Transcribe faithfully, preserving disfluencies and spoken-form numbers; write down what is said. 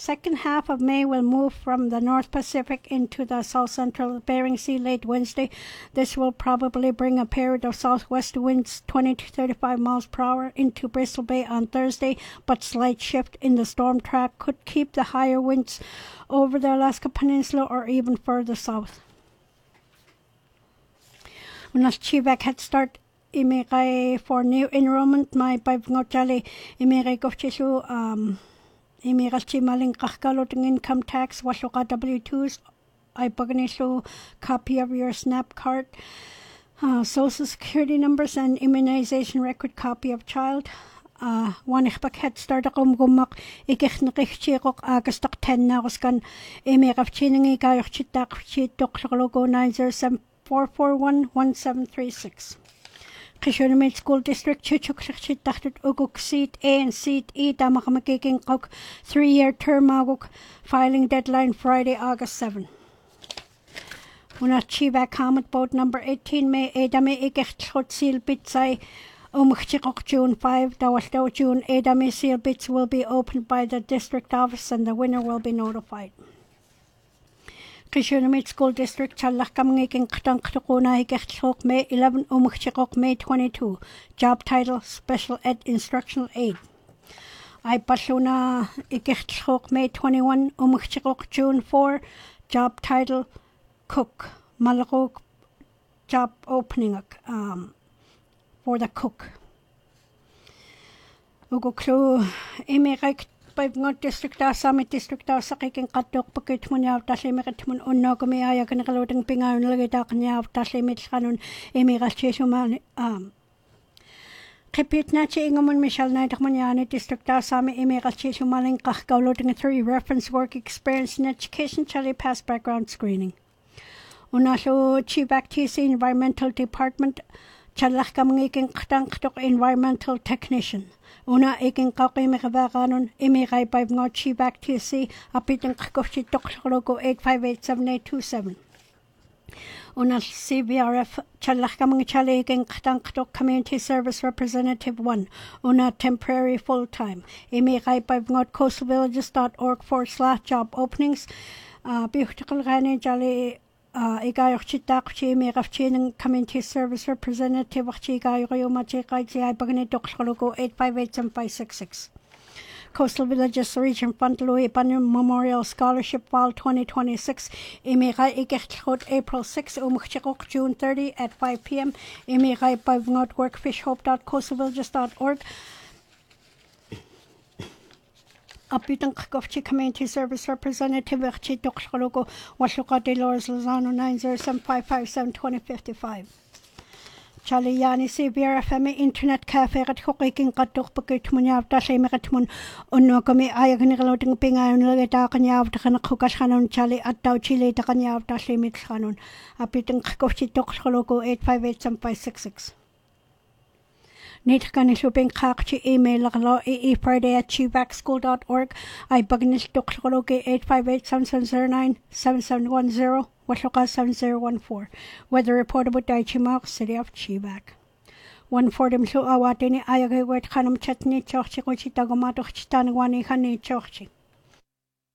Second half of May will move from the North Pacific into the south central Bering Sea late Wednesday. This will probably bring a period of southwest winds twenty to thirty-five miles per hour into Bristol Bay on Thursday, but slight shift in the storm track could keep the higher winds over the Alaska Peninsula or even further south. Unas Chivak Head Start imigay for new enrollment may pavngotali imigay kofchisu um imigalchi maling kakkaloteng income tax wasuka W twos ay paganisu copy of your SNAP card, uh, social security numbers and immunization record copy of child. Uh, one ikbak Head Start akum gumak ikikhnakikchikok agastak ten naguskan imigavchining ikayokchitak chitok nine zero seven four four one one seven three six. Kishonamed School District Chuchukchit Tachut Uguk Seat A and Seat E Damakamaking Kok three year term aguk filing deadline Friday, August seventh. Una Chivak Comet Boat number eighteen May Edame Ikechot Seal Bitsai Umchikok June five Dawasdo June Edame Seal Bits will be opened by the district office and the winner will be notified. Kishonamed School District Chalakamaking Ktanktukuna Ikechok May eleven Umchikok May twenty-two. Job title Special Ed Instructional Aid. I Pasuna Ikechok May twenty-one Umchikok June four. Job title Cook. Malakok job opening um, for the cook. Uguklu Emirek Pavngot District Summit District Saking Katok Pocket Munya Taslimit Mun Unogami Ayakan Pinga Lagitaknya Taslimit Hanun Emiracheshuman um Repeat Nachi Ingamun Michelle Nidakmaniani District Sami Emiracheshumaling Kakaloting three reference work experience in education Charlie pass background screening. Unasho Chivak T C Environmental Department Chalakamaking Ktanktok Environmental Technician. Una iking kaki mikavaganon imigay pavngot Chivak T C apitang kakofchi tokloko eight five eight seven eight two seven. Una C V R F chalakkamang chali iking ktanktok Community Service Representative one. Una temporary full time. Imigay pavngot coastalvillages dot org forward slash job openings. Uh, Biutikal gani jali Uh, Igayok Chitakchi, Mirafchin, Community Service Representative of Chigayo Machikai, Baganitokologo eight five eight seven five six six. Coastal Villages Region Fund Louis Bunyan Memorial Scholarship Fall twenty twenty-six. Imirai Igerchot April sixth, Umchikok June thirtieth at five p m. Imirai Pavngot Workfishhope dot coastalvillages dot org. Apitang Kofchi Community Service Representative Erchi Toksologo Washuka Delores Lozano nine zero seven five five seven two zero five five. Charlie Yani C V R F M Internet Cafe at Hokiking Katok Pocket Munyav Tashimeratmun Unokami Ayaganiloting Pinga and Lagatakanyav Takanakukasanon Charlie at Tau Chile Takanyav Tashimit Hanon. Apitang Kofchi Toksologo eight five eight seven five six six. Nitkan isuping kakchi email lakalo ee Friday at chivak school dot org. I bagnis doksologi eight five eight seven seven zero nine seven seven one zero. Washoka seven zero one four. Weather report about Daichimok, City of Chivak. One for them so awatini ayagay wet kanam chatni chochi kochi tagomato chitanwani hani chochi.